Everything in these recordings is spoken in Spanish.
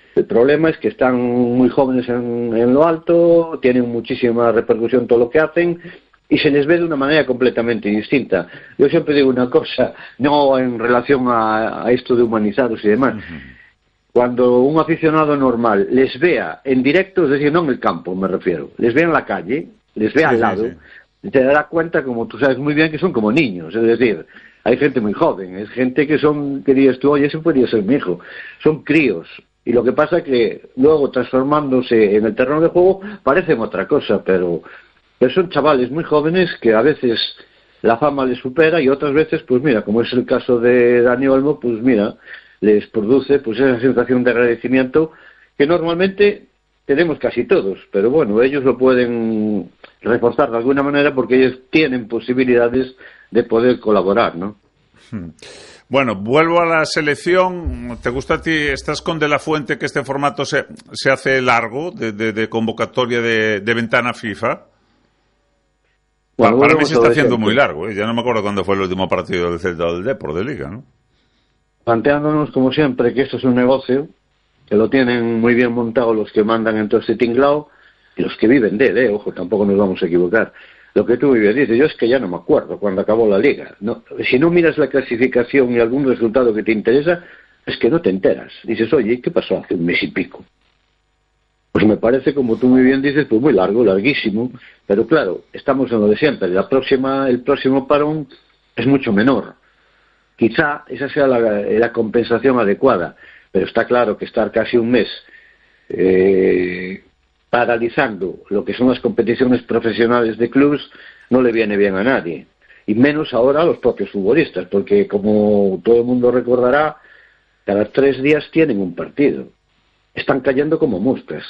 El problema es que están muy jóvenes en lo alto, tienen muchísima repercusión todo lo que hacen y se les ve de una manera completamente distinta. Yo siempre digo una cosa, no en relación a esto de humanizados y demás. Cuando un aficionado normal les vea en directo, es decir, no en el campo me refiero, les vea en la calle, les vea al lado, te darás cuenta, como tú sabes muy bien, que son como niños. Es decir, hay gente muy joven, es gente que dirías tú, oye, ese podría ser mi hijo. Son críos. Y lo que pasa es que luego, transformándose en el terreno de juego, parecen otra cosa, pero son chavales muy jóvenes que a veces la fama les supera y otras veces, pues mira, como es el caso de Dani Olmo, pues mira, les produce pues esa sensación de agradecimiento que normalmente tenemos casi todos, pero bueno, ellos lo pueden reforzar de alguna manera porque ellos tienen posibilidades de poder colaborar, ¿no? Bueno, vuelvo a la selección. ¿Te gusta a ti? ¿Estás con De la Fuente que este formato se hace largo de convocatoria de ventana FIFA? Bueno, para mí se está haciendo muy largo, ¿eh? Ya no me acuerdo cuándo fue el último partido del Celta o del Depor de Liga, ¿no? Planteándonos, como siempre, que esto es un negocio, que lo tienen muy bien montado los que mandan en todo este tinglao y los que viven de él, ojo, tampoco nos vamos a equivocar. Lo que tú muy bien dices, yo es que ya no me acuerdo cuando acabó la Liga. No, si no miras la clasificación y algún resultado que te interesa, es que no te enteras. Dices, oye, ¿qué pasó hace un mes y pico? Pues me parece, como tú muy bien dices, pues muy largo, larguísimo, pero claro, estamos en lo de siempre. El próximo parón es mucho menor. Quizá esa sea la compensación adecuada, pero está claro que estar casi un mes paralizando lo que son las competiciones profesionales de clubes no le viene bien a nadie, y menos ahora a los propios futbolistas, porque como todo el mundo recordará, cada 3 días tienen un partido. Están cayendo como moscas.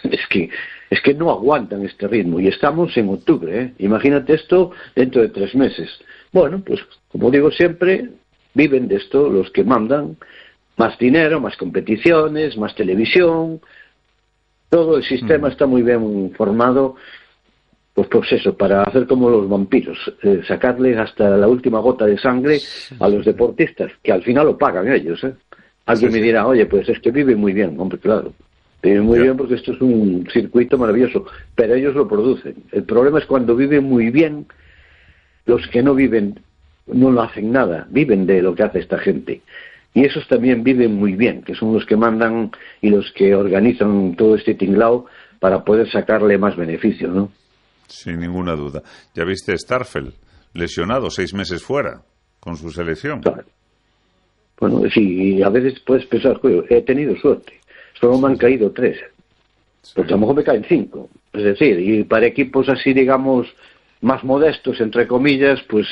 Es que no aguantan este ritmo y estamos en octubre, ¿eh? Imagínate esto dentro de 3 meses. Bueno, pues como digo siempre, viven de esto los que mandan. Más dinero, más competiciones, más televisión. Todo el sistema está muy bien formado, pues eso, para hacer como los vampiros, sacarles hasta la última gota de sangre a los deportistas, que al final lo pagan ellos, ¿eh? Alguien me dirá, oye, pues es que viven muy bien. Hombre, claro, viven muy bien porque esto es un circuito maravilloso, pero ellos lo producen. El problema es cuando viven muy bien, los que no viven no lo hacen nada, viven de lo que hace esta gente. Y esos también viven muy bien, que son los que mandan y los que organizan todo este tinglao para poder sacarle más beneficio, ¿no? Sin ninguna duda. Ya viste Starfel, lesionado, 6 meses fuera, con su selección. Claro. Bueno, sí, y a veces puedes pensar, he tenido suerte, solo me han caído 3, porque a lo mejor me caen 5. Es decir, y para equipos así, digamos, más modestos, entre comillas, pues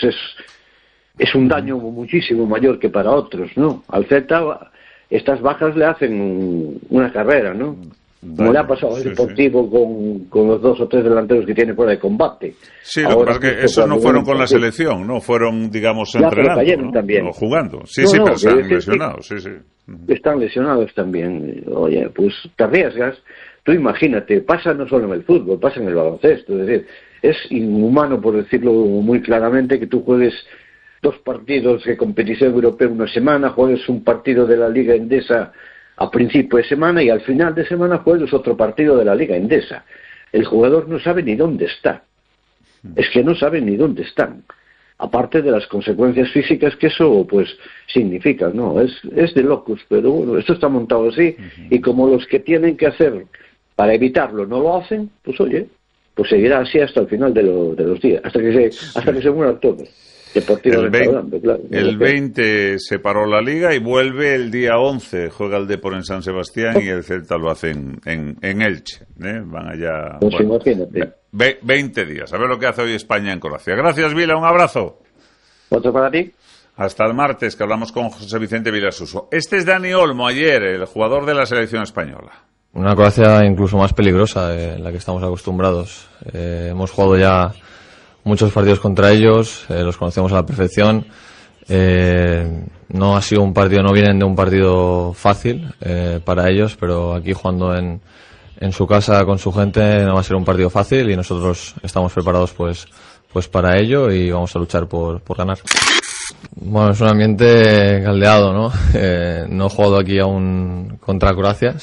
es un daño muchísimo mayor que para otros, ¿no? Al Celta estas bajas le hacen una carrera, ¿no? Como le ha pasado al Deportivo con los 2 o 3 delanteros que tiene fuera de combate. Sí, lo que pasa es que esos no fueron con la selección, no fueron, digamos, entrenando, ¿no? También. O jugando. Sí, pero están lesionados, sí. Están lesionados también. Oye, pues te arriesgas. Tú imagínate, pasa no solo en el fútbol, pasa en el baloncesto. Es decir, es inhumano, por decirlo muy claramente, que tú juegues 2 partidos de competición europea una semana, juegues un partido de la Liga Endesa a principio de semana y al final de semana juegues otro partido de la Liga Endesa. El jugador no sabe ni dónde está. Es que no sabe ni dónde están. Aparte de las consecuencias físicas que eso pues significa, ¿no? Es de locos, pero bueno, esto está montado así y como los que tienen que hacer para evitarlo no lo hacen, pues oye, pues seguirá así hasta el final de los días, hasta que se mueran todos. El 20 se paró la Liga y vuelve el día 11. Juega el Depor en San Sebastián y el Celta lo hace en Elche. Van allá. Pues imagínate. 20 días. A ver lo que hace hoy España en Croacia. Gracias, Vila. Un abrazo. Otro para ti. Hasta el martes, que hablamos con José Vicente Vilasuso. Este es Dani Olmo, ayer, el jugador de la selección española. Una Croacia incluso más peligrosa de la que estamos acostumbrados. Hemos jugado ya muchos partidos contra ellos, los conocemos a la perfección. No ha sido un partido, no vienen de un partido fácil para ellos, pero aquí jugando en su casa con su gente no va a ser un partido fácil y nosotros estamos preparados pues para ello y vamos a luchar por ganar. Bueno, es un ambiente caldeado, ¿no? No he jugado aquí aún contra Croacia.